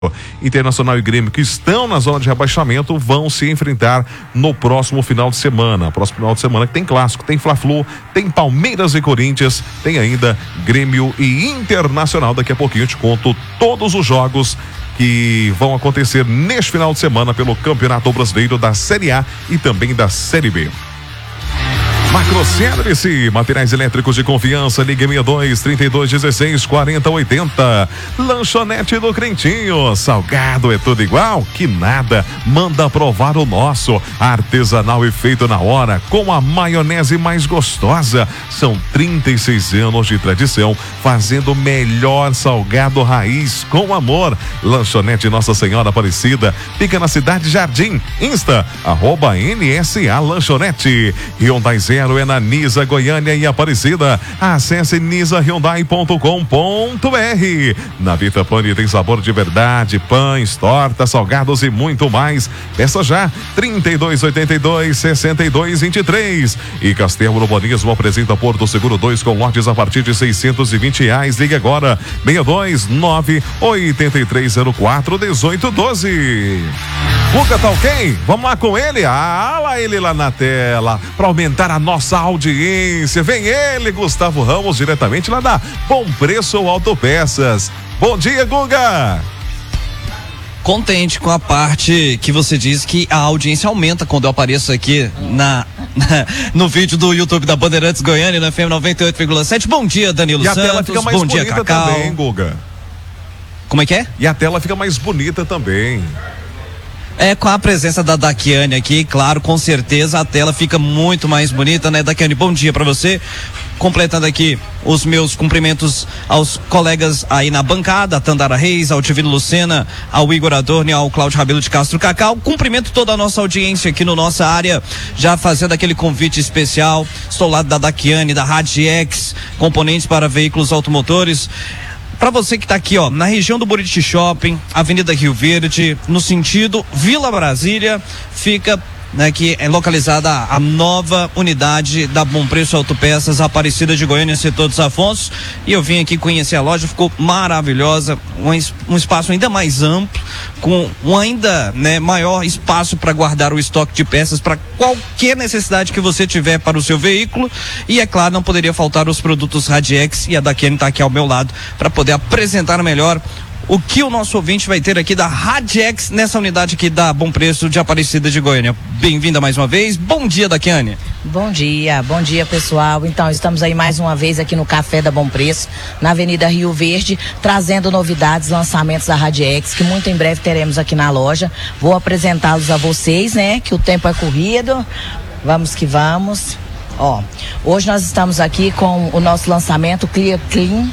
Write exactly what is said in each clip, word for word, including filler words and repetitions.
Internacional e Grêmio, que estão na zona de rebaixamento, vão se enfrentar no próximo final de semana. Próximo final de semana que tem clássico, tem Fla-Flu, tem Palmeiras e Corinthians, tem ainda Grêmio e Internacional. Daqui a pouquinho eu te conto todos os jogos que vão acontecer neste final de semana pelo Campeonato Brasileiro da Série A e também da Série B. Macroservice, materiais elétricos de confiança, ligue sessenta e dois, trinta e dois, dezesseis, quarenta, oitenta. Lanchonete do Crentinho, salgado é tudo igual? Que nada, manda provar o nosso, artesanal e feito na hora, com a maionese mais gostosa. São trinta e seis anos de tradição, fazendo o melhor salgado raiz com amor. Lanchonete Nossa Senhora Aparecida, fica na Cidade Jardim. Insta, arroba N S A Lanchonete. Hyundai Zero é na Nisa, Goiânia e Aparecida. Acesse nisa hyundai ponto com ponto b r. Na Vita Pane tem sabor de verdade, pães, tortas, salgados e muito mais. Peça já, trinta e dois, oitenta e dois, sessenta e dois, vinte e três. E Castelo Urbanismo apresenta Porto Seguro dois com lotes a partir de seiscentos e vinte reais. Ligue agora, seis dois nove, oito três zero quatro, um oito um dois. Guga, tá ok? Vamos lá com ele? Ah, lá ele lá na tela, para aumentar a nossa audiência. Vem ele, Gustavo Ramos, diretamente lá da Bom Preço Autopeças. Bom dia, Guga! Contente com a parte que você diz que a audiência aumenta quando eu apareço aqui na, na no vídeo do YouTube da Bandeirantes Goiânia, na F M noventa e oito vírgula sete. Bom dia, Danilo e Santos. E a tela fica mais bom bonita dia, Cacau. também, Guga. Como é que é? E a tela fica mais bonita também. É, com a presença da Daquiane aqui, claro, com certeza a tela fica muito mais bonita, né, Daquiane? Bom dia pra você. Completando aqui os meus cumprimentos aos colegas aí na bancada, a Tandara Reis, ao Tivino Lucena, ao Igor Adorno e ao Cláudio Rabelo de Castro Cacau. Cumprimento toda a nossa audiência aqui no nossa área, já fazendo aquele convite especial. Estou ao lado da Daquiane, da Radiex, componentes para veículos automotores. Para você que está aqui, ó, na região do Buriti Shopping, Avenida Rio Verde, no sentido Vila Brasília, fica, né, que é localizada a nova unidade da Bom Preço Autopeças, Aparecida de Goiânia, setor dos Afonso. E eu vim aqui conhecer a loja, ficou maravilhosa, um, um espaço ainda mais amplo, com um ainda, né, maior espaço para guardar o estoque de peças para qualquer necessidade que você tiver para o seu veículo. E é claro, não poderia faltar os produtos Radiex, e a Daquiane está aqui ao meu lado para poder apresentar melhor o que o nosso ouvinte vai ter aqui da Radiex nessa unidade aqui da Bom Preço de Aparecida de Goiânia. Bem-vinda mais uma vez. Bom dia, Daquiane. Bom dia, bom dia, pessoal. Então, estamos aí mais uma vez aqui no Café da Bom Preço, na Avenida Rio Verde, trazendo novidades, lançamentos da Radiex, que muito em breve teremos aqui na loja. Vou apresentá-los a vocês, né? Que o tempo é corrido. Vamos que vamos. Ó, hoje nós estamos aqui com o nosso lançamento Clear Clean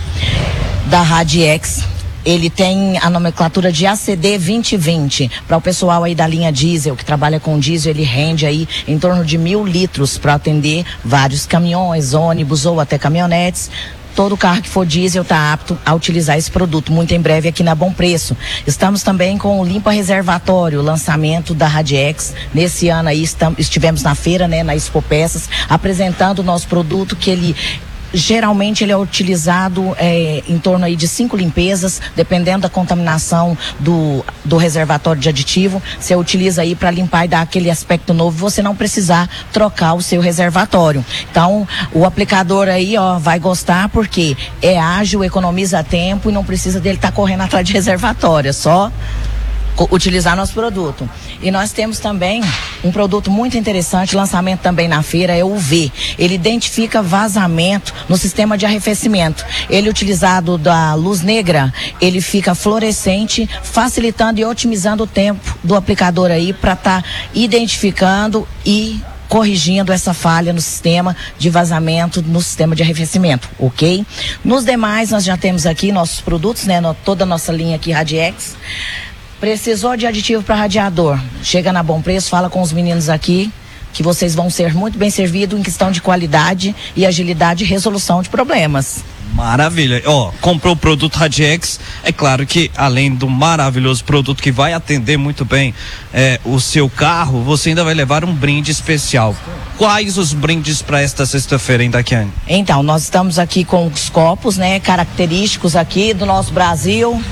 da Radiex. Ele tem a nomenclatura de A C D vinte vinte. Para o pessoal aí da linha diesel, que trabalha com diesel, ele rende aí em torno de mil litros para atender vários caminhões, ônibus ou até caminhonetes. Todo carro que for diesel está apto a utilizar esse produto, muito em breve aqui na Bom Preço. Estamos também com o Limpa Reservatório, lançamento da Radiex. Nesse ano aí estamos, estivemos na feira, né, na Expo Peças, apresentando o nosso produto, que ele geralmente ele é utilizado é, em torno aí de cinco limpezas, dependendo da contaminação do, do reservatório de aditivo. Você utiliza aí para limpar e dar aquele aspecto novo, você não precisar trocar o seu reservatório. Então, o aplicador aí, ó, vai gostar porque é ágil, economiza tempo e não precisa dele estar tá correndo atrás de reservatório, é só utilizar nosso produto. E nós temos também um produto muito interessante, lançamento também na feira, é o U V. Ele identifica vazamento no sistema de arrefecimento. Ele, utilizado da luz negra, ele fica fluorescente, facilitando e otimizando o tempo do aplicador aí para estar tá identificando e corrigindo essa falha no sistema de vazamento, no sistema de arrefecimento, ok? Nos demais, nós já temos aqui nossos produtos, né? No, toda a nossa linha aqui, Radiex. Precisou de aditivo para radiador? Chega na Bom Preço, fala com os meninos aqui, que vocês vão ser muito bem servidos em questão de qualidade e agilidade e resolução de problemas. Maravilha. Ó, comprou o produto Radiex, é claro que além do maravilhoso produto que vai atender muito bem é, o seu carro, você ainda vai levar um brinde especial. Quais os brindes para esta sexta-feira, hein, Daquiane? Então, nós estamos aqui com os copos, né, característicos aqui do nosso Brasil.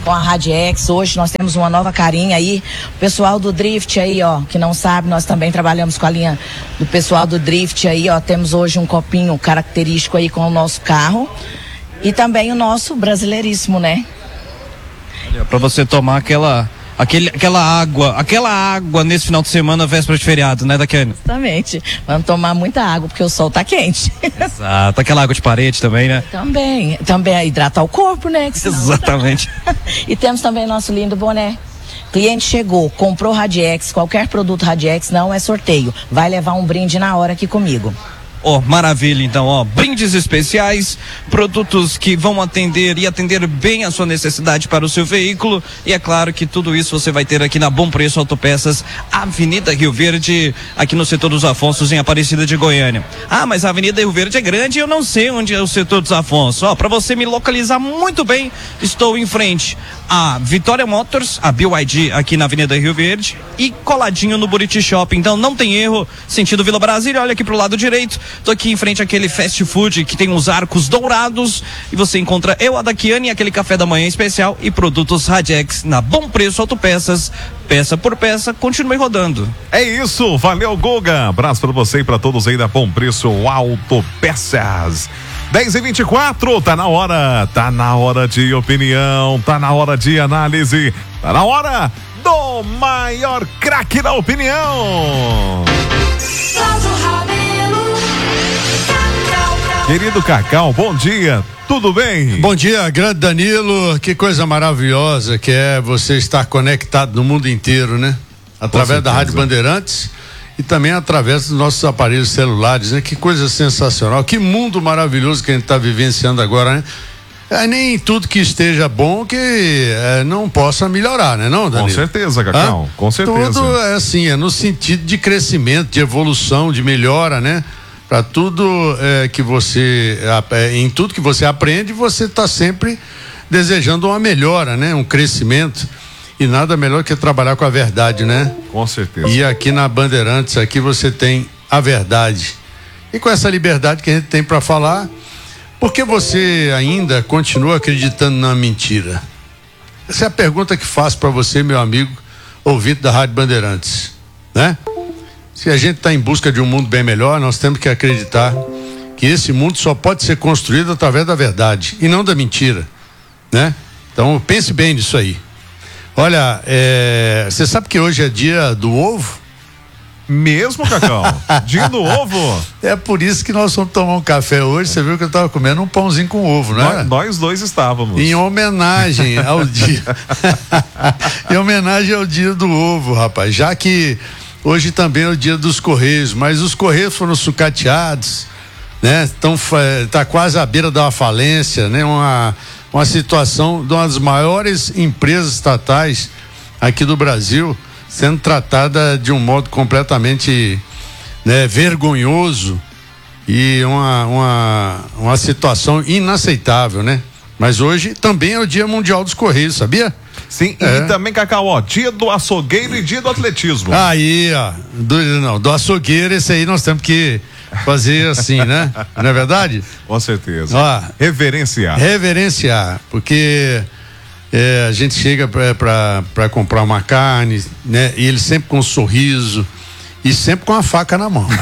com a Radiex. Hoje nós temos uma nova carinha aí. O pessoal do Drift aí, ó, que não sabe, nós também trabalhamos com a linha do pessoal do Drift aí, ó. Temos hoje um copinho característico aí com o nosso carro. E também o nosso brasileiríssimo, né? Olha, pra você tomar aquela... Aquele, aquela água, aquela água nesse final de semana, véspera de feriado, né, Daquiane? Exatamente. Vamos tomar muita água, porque o sol tá quente. Exato. Aquela água de parede também, né? Também. Também é hidratar o corpo, né? Exatamente. E temos também nosso lindo boné. Cliente chegou, comprou Radiex, qualquer produto Radiex, não é sorteio. Vai levar um brinde na hora aqui comigo. Ó, oh, maravilha, então, ó, brindes especiais, produtos que vão atender e atender bem a sua necessidade para o seu veículo, e é claro que tudo isso você vai ter aqui na Bom Preço Autopeças, Avenida Rio Verde, aqui no setor dos Afonsos, em Aparecida de Goiânia. Ah, mas a Avenida Rio Verde é grande e eu não sei onde é o setor dos Afonsos. Ó, para você me localizar muito bem, estou em frente a Vitória Motors, a B Y D aqui na Avenida Rio Verde, e coladinho no Buriti Shopping, então não tem erro, sentido Vila Brasília, olha aqui pro lado direito. Tô aqui em frente àquele fast food que tem uns arcos dourados e você encontra eu, a Daquiane, aquele café da manhã especial e produtos Radiex na Bom Preço Autopeças. Peça por peça, continue rodando. É isso, valeu, Guga. Abraço pra você e pra todos aí da Bom Preço Autopeças. dez e vinte e quatro, tá na hora, tá na hora de opinião, tá na hora de análise, tá na hora do maior craque da opinião. Querido Cacau, bom dia, tudo bem? Bom dia, grande Danilo, que coisa maravilhosa que é você estar conectado no mundo inteiro, né? Através da Rádio Bandeirantes e também através dos nossos aparelhos celulares, né? Que coisa sensacional, que mundo maravilhoso que a gente está vivenciando agora, né? É, nem tudo que esteja bom que é, não possa melhorar, né, não, Danilo? Com certeza, Cacau, ah? com certeza. Tudo é assim, é no sentido de crescimento, de evolução, de melhora, né? Para tudo é, que você, é, em tudo que você aprende, você está sempre desejando uma melhora, né? Um crescimento. E nada melhor que trabalhar com a verdade, né? Com certeza. E aqui na Bandeirantes, aqui você tem a verdade. E com essa liberdade que a gente tem para falar, por que você ainda continua acreditando na mentira? Essa é a pergunta que faço para você, meu amigo, ouvinte da Rádio Bandeirantes, né? Se a gente está em busca de um mundo bem melhor, nós temos que acreditar que esse mundo só pode ser construído através da verdade e não da mentira, né? Então pense bem nisso aí. Olha, é, você sabe que hoje é dia do ovo? Mesmo, Cacau? Dia do ovo? É por isso que nós vamos tomar um café hoje. Você viu que eu estava comendo um pãozinho com ovo, não é? Nós, nós dois estávamos. Em homenagem ao dia. Em homenagem ao dia do ovo, rapaz. Já que hoje também é o dia dos Correios, mas os Correios foram sucateados, né? Então tá quase à beira da falência, né? Uma, uma situação de uma das maiores empresas estatais aqui do Brasil sendo tratada de um modo completamente, né, vergonhoso e uma, uma, uma situação inaceitável, né? Mas hoje também é o Dia Mundial dos Correios, sabia? Sim, é. E também, Cacau, ó, dia do açougueiro e dia do atletismo. Aí, ó, do, não, do açougueiro, esse aí nós temos que fazer assim, né? Não é verdade? Com certeza. Ó, reverenciar. Reverenciar, porque é, a gente chega para comprar uma carne, né? E ele sempre com um sorriso e sempre com a faca na mão.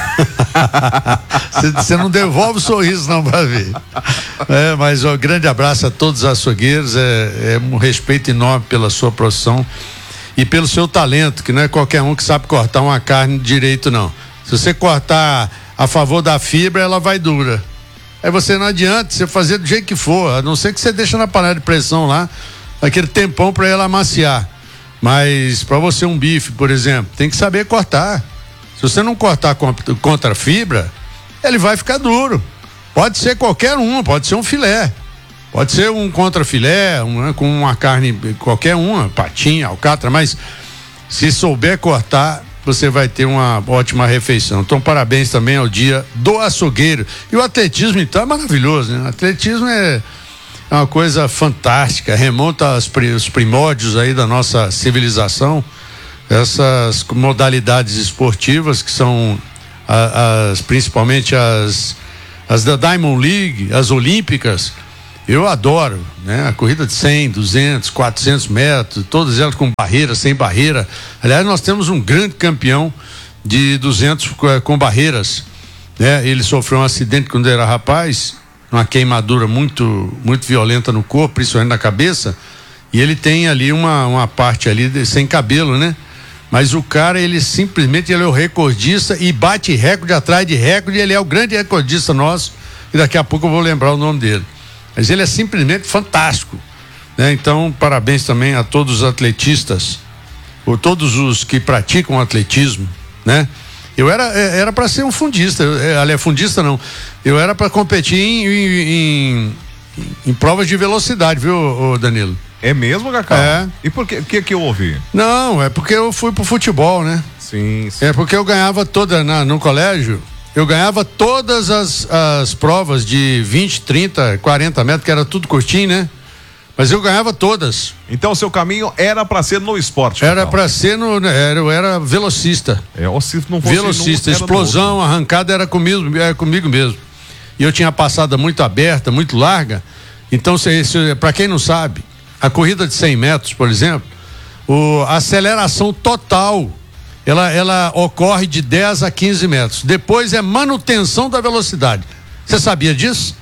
Você não devolve o sorriso não para ver. É, mas ó, grande abraço a todos os açougueiros, é, é um respeito enorme pela sua profissão e pelo seu talento, que não é qualquer um que sabe cortar uma carne direito, não. Se você cortar a favor da fibra, ela vai dura. Aí você não adianta você fazer do jeito que for, a não ser que você deixe na panela de pressão lá aquele tempão para ela amaciar. Mas para você um bife, por exemplo, tem que saber cortar. Se você não cortar contra a fibra, ele vai ficar duro. Pode ser qualquer um, pode ser um filé, pode ser um contrafilé, um, com uma carne qualquer uma, patinha, alcatra, mas se souber cortar, você vai ter uma ótima refeição. Então, parabéns também ao dia do açougueiro. E o atletismo, então, é maravilhoso, né? O atletismo é uma coisa fantástica, remonta aos primórdios aí da nossa civilização. Essas modalidades esportivas que são as, principalmente as, as da Diamond League, as olímpicas, Eu adoro, né? A corrida de cem, duzentos, quatrocentos metros, todas elas com barreira, sem barreira. Aliás, nós temos um grande campeão de duzentos com barreiras, né? Ele sofreu um acidente quando era rapaz, uma queimadura muito, muito violenta no corpo, principalmente na cabeça, e ele tem ali uma, uma parte ali de, sem cabelo, né? Mas o cara, ele simplesmente, ele é o recordista e bate recorde atrás de recorde, ele é o grande recordista nosso, e daqui a pouco eu vou lembrar o nome dele. Mas ele é simplesmente fantástico, né? Então, parabéns também a todos os atletistas, ou todos os que praticam atletismo, né? Eu era era para ser um fundista, eu, aliás, fundista não, eu era para competir em, em, em, em provas de velocidade, viu, Danilo? É mesmo, Cacau? É. E por que que, que houve? Não, é porque eu fui pro futebol, né? Sim, sim. É porque eu ganhava toda, na, no colégio, eu ganhava todas as, as provas de vinte, trinta, quarenta metros, que era tudo curtinho, né? Mas eu ganhava todas. Então o seu caminho era para ser no esporte? Era para ser no, era, eu era velocista. É, ou se não fosse velocista, no, explosão, arrancada era comigo, era comigo mesmo. E eu tinha passada muito aberta, muito larga. Então, se, se, para quem não sabe, a corrida de cem metros, por exemplo, o, a aceleração total Ela, ela ocorre de dez a quinze metros. Depois é manutenção da velocidade. Você sabia disso?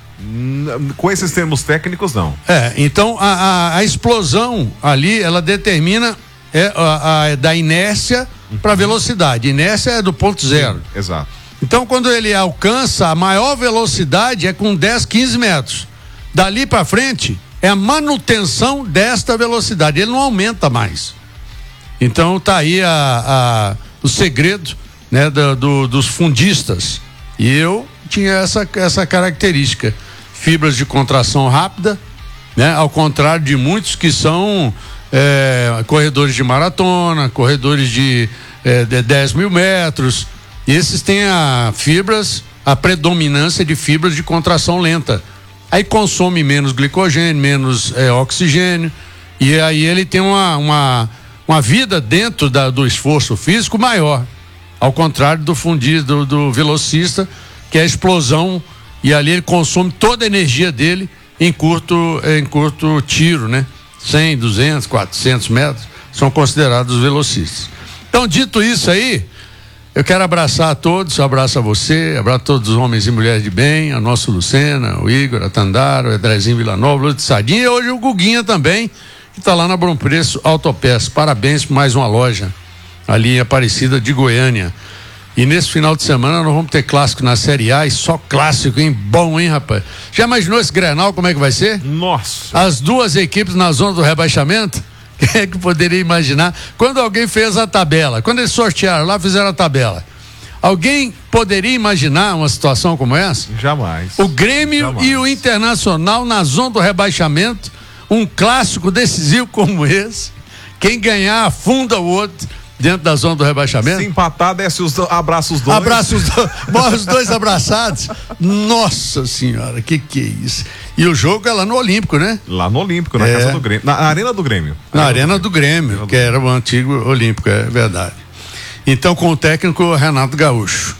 Com esses termos técnicos, não. É, então a, a, a explosão ali, ela determina é, a, a, da inércia uhum. para velocidade. Inércia é do ponto zero. Sim, exato. Então, quando ele alcança a maior velocidade, é com dez, quinze metros. Dali para frente, é a manutenção desta velocidade. Ele não aumenta mais. Então tá aí a, a, o segredo, né, do, do, dos fundistas. E eu tinha essa, essa característica. Fibras de contração rápida, né, ao contrário de muitos que são é, corredores de maratona, corredores de, é, de dez mil metros. E esses têm a fibras, a predominância de fibras de contração lenta. Aí consome menos glicogênio, menos é, oxigênio. E aí ele tem uma. uma uma vida dentro da, do esforço físico maior, ao contrário do fundido, do, do velocista, que é a explosão, e ali ele consome toda a energia dele em curto, em curto tiro, né? cem, duzentos, quatrocentos metros são considerados velocistas. Então, dito isso aí, eu quero abraçar a todos, abraço a você, abraço a todos os homens e mulheres de bem, a nossa Lucena, o Igor, a Tandara, o Edrezinho Villanova, o Lúcio Sardinha e hoje o Guguinha também, que está lá na Bom Preço Autopeças. Parabéns por mais uma loja ali em Aparecida de Goiânia. E nesse final de semana nós vamos ter clássico na Série A, e só clássico, hein? Bom, hein, rapaz? Já imaginou esse Grenal, como é que vai ser? Nossa! As duas equipes na zona do rebaixamento? Quem é que poderia imaginar? Quando alguém fez a tabela, quando eles sortearam lá, fizeram a tabela, alguém poderia imaginar uma situação como essa? Jamais. O Grêmio Jamais. E o Internacional na zona do rebaixamento, um clássico decisivo como esse, quem ganhar afunda o outro dentro da zona do rebaixamento. Se empatar, desce os do, abraça os dois. Abraça os dois, morre os dois abraçados. Nossa senhora, que que é isso? E o jogo é lá no Olímpico, né? Lá no Olímpico, na é. casa do Grêmio, na Arena do Grêmio. Na Arena do Grêmio, do que Grêmio. Era o antigo Olímpico, é verdade. Então, com o técnico Renato Gaúcho.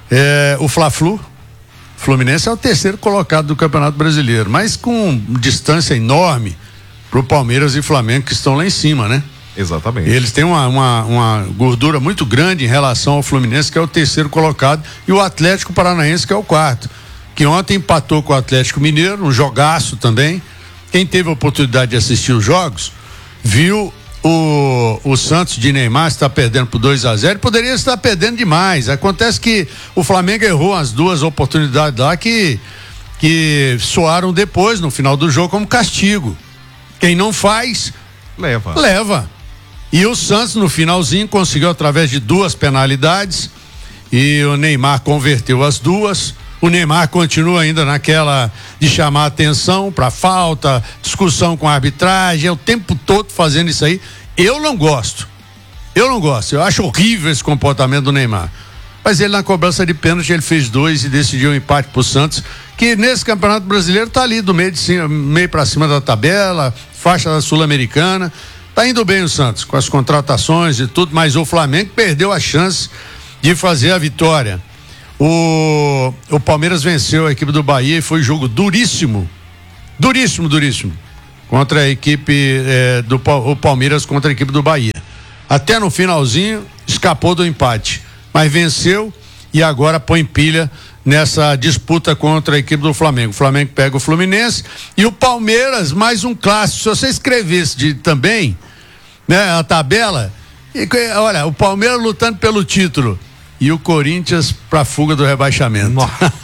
É, o Fla-Flu, Fluminense é o terceiro colocado do Campeonato Brasileiro, mas com distância enorme pro Palmeiras e Flamengo, que estão lá em cima, né? Exatamente. Eles têm uma, uma, uma gordura muito grande em relação ao Fluminense, que é o terceiro colocado, e o Atlético Paranaense, que é o quarto, que ontem empatou com o Atlético Mineiro, um jogaço também. Quem teve a oportunidade de assistir os jogos, viu o, o Santos de Neymar está perdendo por dois a zero, poderia estar perdendo demais. Acontece que o Flamengo errou as duas oportunidades lá que, que soaram depois, no final do jogo, como castigo. Quem não faz, leva. Leva. E o Santos, no finalzinho, conseguiu através de duas penalidades, e o Neymar converteu as duas. O Neymar continua ainda naquela de chamar atenção para falta, discussão com a arbitragem, é o tempo todo fazendo isso aí. Eu não gosto. Eu não gosto. Eu acho horrível esse comportamento do Neymar. Mas ele, na cobrança de pênalti, ele fez dois e decidiu um empate pro Santos, que nesse Campeonato Brasileiro tá ali do meio de cima, meio para cima da tabela, faixa da Sul-Americana. Tá indo bem o Santos com as contratações e tudo, mas o Flamengo perdeu a chance de fazer a vitória. O, o Palmeiras venceu a equipe do Bahia e foi jogo duríssimo. duríssimo, duríssimo, contra a equipe é, do o Palmeiras contra a equipe do Bahia. Até no finalzinho escapou do empate, mas venceu e agora põe pilha nessa disputa contra a equipe do Flamengo. O Flamengo pega o Fluminense e o Palmeiras, mais um clássico. Se você escrevesse de, também, né, a tabela, e, olha, o Palmeiras lutando pelo título e o Corinthians pra fuga do rebaixamento.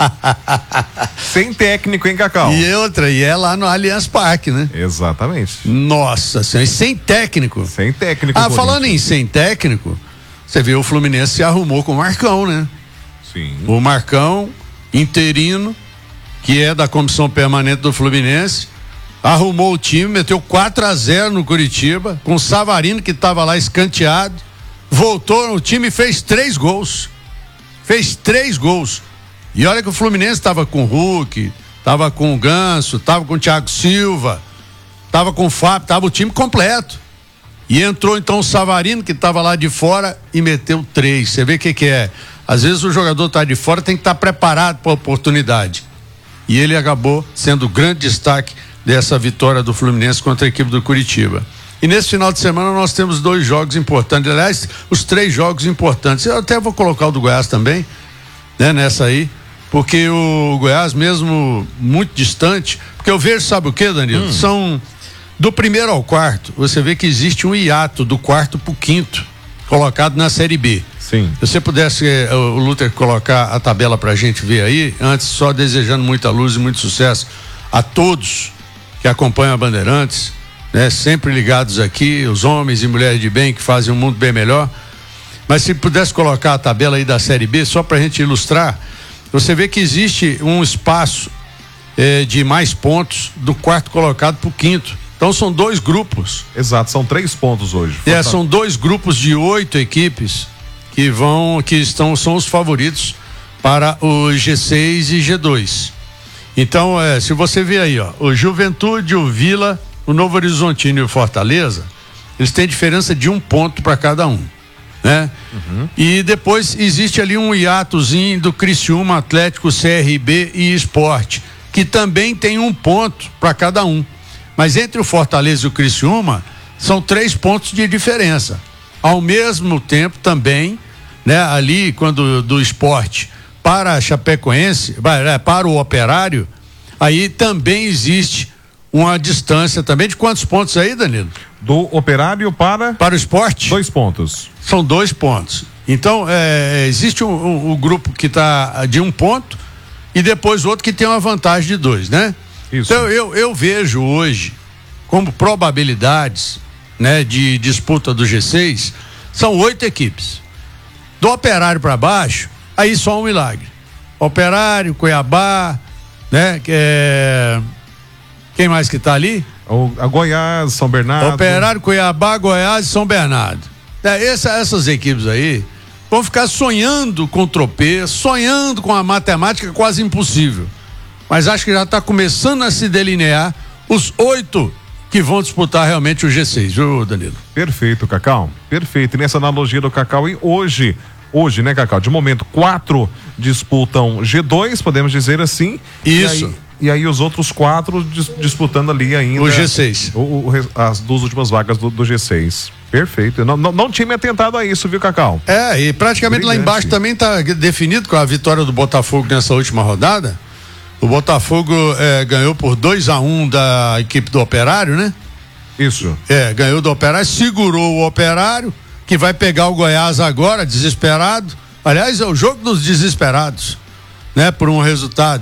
Sem técnico, hein, Cacau? E outra, e é lá no Allianz Parque, né? Exatamente. Nossa Senhora, sem técnico. Sem técnico. Ah, falando em sem técnico, você vê, o Fluminense se arrumou com o Marcão, né? Sim. O Marcão, interino, que é da comissão permanente do Fluminense, arrumou o time, meteu quatro a zero no Curitiba, com o Savarino, que estava lá escanteado, voltou no time e fez três gols. Fez três gols. E olha que o Fluminense estava com o Hulk, estava com o Ganso, estava com o Thiago Silva, estava com o Fábio, estava o time completo. E entrou então o Savarino, que estava lá de fora, e meteu três. Você vê o que que é? Às vezes o jogador tá de fora, tem que estar tá preparado para a oportunidade. E ele acabou sendo o grande destaque dessa vitória do Fluminense contra a equipe do Curitiba. E nesse final de semana nós temos dois jogos importantes, aliás, os três jogos importantes. Eu até vou colocar o do Goiás também, né, nessa aí, porque o Goiás, mesmo muito distante, porque eu vejo, sabe o que, Danilo? Hum. São do primeiro ao quarto, você vê que existe um hiato do quarto pro quinto, colocado na Série B. Sim. Se você pudesse, o Luther, colocar a tabela pra gente ver aí, antes só desejando muita luz e muito sucesso a todos que acompanham a Bandeirantes, né? Sempre ligados aqui, os homens e mulheres de bem que fazem um mundo bem melhor. Mas se pudesse colocar a tabela aí da Série B, só pra gente ilustrar, você vê que existe um espaço eh, de mais pontos do quarto colocado pro quinto. Então são dois grupos. Exato, são três pontos hoje. É, são dois grupos de oito equipes que vão, que estão, são os favoritos para o G seis e G dois. Então, é, se você vê aí, ó, o Juventude, o Vila, o Novo Horizontino e o Fortaleza, eles têm diferença de um ponto para cada um, né? Uhum. E depois existe ali um hiatozinho do Criciúma, Atlético, C R B e Sport, que também tem um ponto para cada um. Mas entre o Fortaleza e o Criciúma, são três pontos de diferença. Ao mesmo tempo também, né, ali quando do Sport para a Chapecoense, para o Operário, aí também existe uma distância também de quantos pontos aí, Danilo? Do Operário para? Para o Sport? Dois pontos. São dois pontos. Então, é, existe um, um, um grupo que está de um ponto e depois outro que tem uma vantagem de dois, né? Isso. Então, eu, eu vejo hoje como probabilidades, né, de disputa do G seis, são oito equipes. Do Operário para baixo, aí só um milagre. Operário, Cuiabá, né? É... Quem mais que tá ali? O, a Goiás, São Bernardo. Operário, Cuiabá, Goiás e São Bernardo. É, essa, essas equipes aí vão ficar sonhando com tropeço, sonhando com a matemática quase impossível. Mas acho que já está começando a se delinear os oito que vão disputar realmente o G seis, viu, Danilo? Perfeito, Cacau. Perfeito. E nessa analogia do Cacau, e hoje, hoje, né, Cacau? De momento, quatro disputam G dois, podemos dizer assim. Isso. E aí, e aí os outros quatro dis, disputando ali ainda. O G seis. O, o, as duas últimas vagas do, do G seis. Perfeito. Não, não, não tinha me atentado a isso, viu, Cacau? É, e praticamente Brilhante. Lá embaixo também está definido com a vitória do Botafogo nessa última rodada. O Botafogo é, ganhou por dois a um da equipe do Operário, né? Isso. É, ganhou do Operário, segurou o Operário, que vai pegar o Goiás agora, desesperado. Aliás, é o jogo dos desesperados, né? Por um resultado.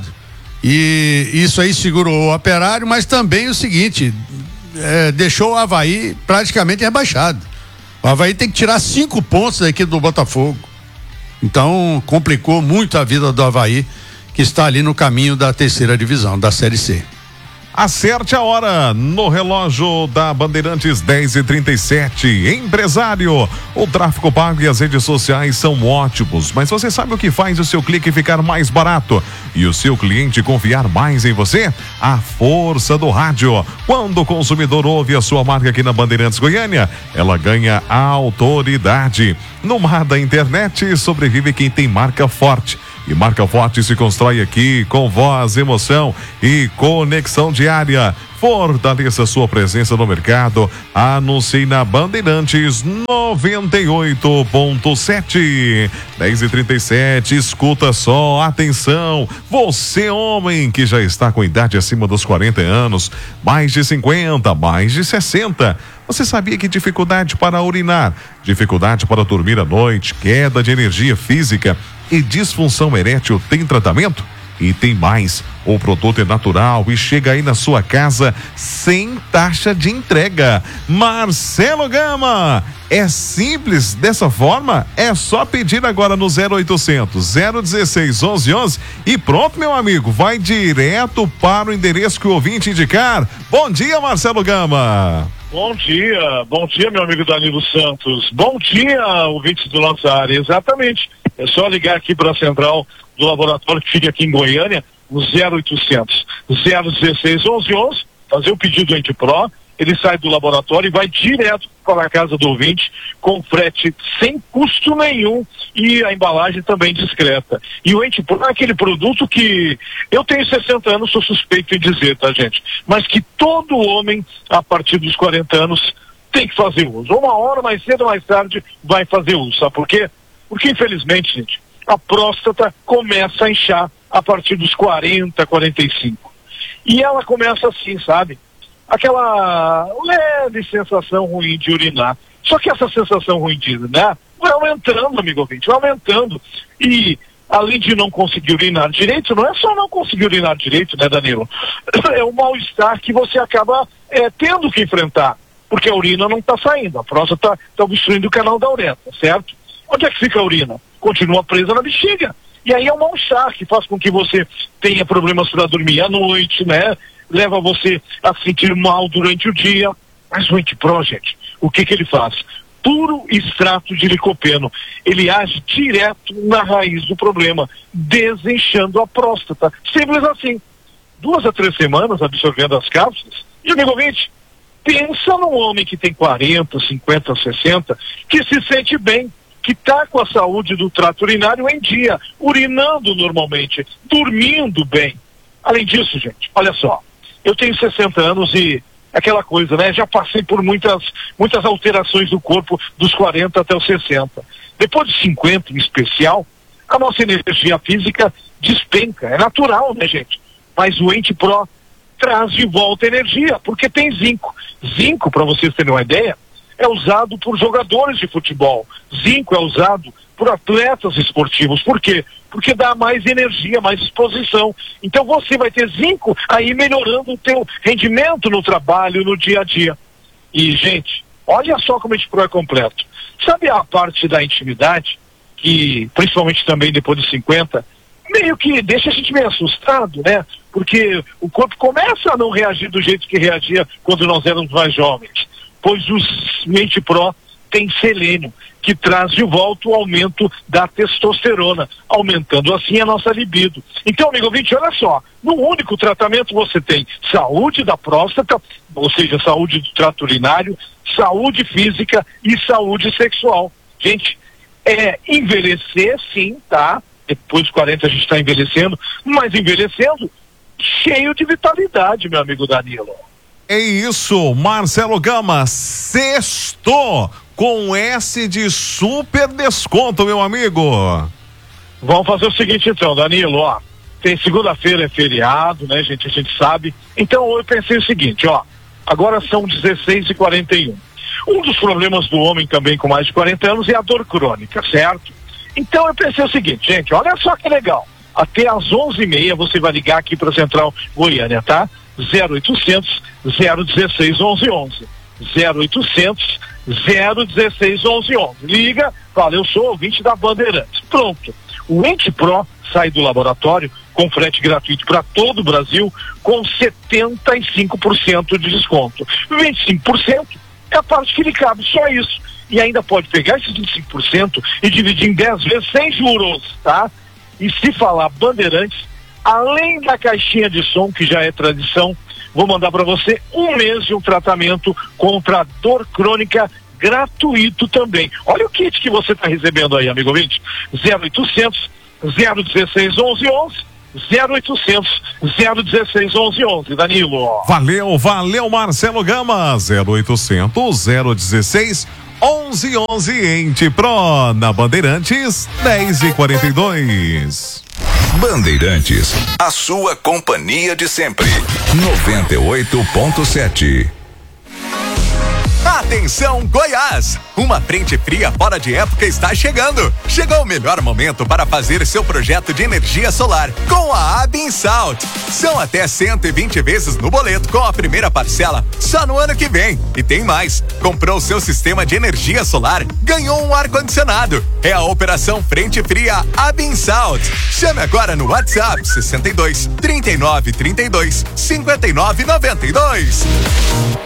E isso aí segurou o Operário, mas também o seguinte, é, deixou o Avaí praticamente rebaixado. O Avaí tem que tirar cinco pontos da equipe do Botafogo. Então, complicou muito a vida do Avaí, que está ali no caminho da terceira divisão, da Série C. Acerte a hora no relógio da Bandeirantes, dez e trinta e sete. Empresário, o tráfego pago e as redes sociais são ótimos, mas você sabe o que faz o seu clique ficar mais barato e o seu cliente confiar mais em você? A força do rádio. Quando o consumidor ouve a sua marca aqui na Bandeirantes Goiânia, ela ganha autoridade. No mar da internet, sobrevive quem tem marca forte. E Marca Forte se constrói aqui com voz, emoção e conexão diária. Fortaleça sua presença no mercado. Anuncie na Bandeirantes noventa e oito ponto sete. dez e trinta e sete. Escuta só, atenção. Você, homem que já está com idade acima dos quarenta anos, mais de cinquenta, mais de sessenta. Você sabia que dificuldade para urinar, dificuldade para dormir à noite, queda de energia física e disfunção erétil tem tratamento? E tem mais, o produto é natural e chega aí na sua casa sem taxa de entrega. Marcelo Gama, é simples dessa forma? É só pedir agora no zero oitocentos, zero dezesseis, onze onze e pronto, meu amigo, vai direto para o endereço que o ouvinte indicar. Bom dia, Marcelo Gama. Bom dia, bom dia, meu amigo Danilo Santos. Bom dia, ouvintes do nossa área. Exatamente. É só ligar aqui para a central do laboratório que fica aqui em Goiânia, no zero oitocentos, zero dezesseis, onze onze, fazer o pedido do Antipro, ele sai do laboratório e vai direto para a casa do ouvinte com frete sem custo nenhum e a embalagem também discreta. E o Antipro é aquele produto que eu tenho sessenta anos, sou suspeito em dizer, tá, gente? Mas que todo homem a partir dos quarenta anos tem que fazer uso. Uma hora mais cedo ou mais tarde vai fazer uso, sabe por quê? Porque infelizmente, gente, a próstata começa a inchar a partir dos quarenta, quarenta e cinco. E ela começa assim, sabe? Aquela leve sensação ruim de urinar. Só que essa sensação ruim de urinar vai aumentando, amigo ouvinte, vai aumentando. E além de não conseguir urinar direito, não é só não conseguir urinar direito, né, Danilo? É um mal-estar que você acaba é, tendo que enfrentar, porque a urina não está saindo, a próstata está tá obstruindo o canal da uretra, certo? Onde é que fica a urina? Continua presa na bexiga. E aí é um mal-estar que faz com que você tenha problemas para dormir à noite, né? Leva você a se sentir mal durante o dia. Mas o Antipro, gente, o que que ele faz? Puro extrato de licopeno. Ele age direto na raiz do problema, desinchando a próstata. Simples assim. Duas a três semanas absorvendo as cápsulas. E, amigo ouvinte, pensa num homem que tem quarenta, cinquenta, sessenta, que se sente bem, que está com a saúde do trato urinário em dia, urinando normalmente, dormindo bem. Além disso, gente, olha só, eu tenho sessenta anos e aquela coisa, né? Já passei por muitas, muitas alterações do corpo dos quarenta até os sessenta. Depois de cinquenta, em especial, a nossa energia física despenca. É natural, né, gente? Mas o Antipro traz de volta energia, porque tem zinco. Zinco, para vocês terem uma ideia, é usado por jogadores de futebol. Zinco é usado por atletas esportivos. Por quê? Porque dá mais energia, mais disposição. Então você vai ter zinco aí melhorando o teu rendimento no trabalho, no dia a dia. E, gente, olha só como a Antipro é completo. Sabe a parte da intimidade, que principalmente também depois dos cinquenta, meio que deixa a gente meio assustado, né? Porque o corpo começa a não reagir do jeito que reagia quando nós éramos mais jovens. Pois o Antipro tem selênio, que traz de volta o aumento da testosterona, aumentando assim a nossa libido. Então, amigo ouvinte, olha só, no único tratamento você tem saúde da próstata, ou seja, saúde do trato urinário, saúde física e saúde sexual. Gente, é envelhecer sim, tá? Depois dos quarenta a gente está envelhecendo, mas envelhecendo cheio de vitalidade, meu amigo Danilo. É isso, Marcelo Gama, sextou com S de super desconto, meu amigo. Vamos fazer o seguinte então, Danilo, ó, tem segunda-feira é feriado, né, gente, a gente sabe, então eu pensei o seguinte, ó, agora são dezesseis e quarenta e um. Um dos problemas do homem também com mais de quarenta anos é a dor crônica, certo? Então eu pensei o seguinte, gente, olha só que legal, até às onze e meia você vai ligar aqui para a Central Goiânia, tá? zero oitocentos, zero dezesseis, onze onze. zero oitocentos, zero dezesseis, onze onze. Liga, fala, eu sou ouvinte da Bandeirantes. Pronto. O Antipro sai do laboratório com frete gratuito para todo o Brasil com setenta e cinco por cento de desconto. vinte e cinco por cento é a parte que lhe cabe, só isso. E ainda pode pegar esses vinte e cinco por cento e dividir em dez vezes sem juros, tá? E se falar Bandeirantes, além da caixinha de som, que já é tradição, vou mandar para você um mês de um tratamento contra a dor crônica gratuito também. Olha o kit que você está recebendo aí, amigo ouvinte. zero oitocentos, zero dezesseis onze onze, zero oitocentos, zero dezesseis onze onze, Danilo. Valeu, valeu, Marcelo Gama, zero oitocentos, zero dezesseis, onze onze em Tipro, na Bandeirantes, dez e quarenta e dois. Bandeirantes, a sua companhia de sempre, noventa e oito ponto sete. Atenção, Goiás! Uma frente fria fora de época está chegando. Chegou o melhor momento para fazer seu projeto de energia solar com a ABINSALT. São até cento e vinte vezes no boleto com a primeira parcela só no ano que vem. E tem mais. Comprou seu sistema de energia solar, ganhou um ar-condicionado. É a operação Frente Fria ABINSALT. Chame agora no WhatsApp sessenta e dois, trinta e nove, trinta e dois, cinquenta e nove, noventa e dois.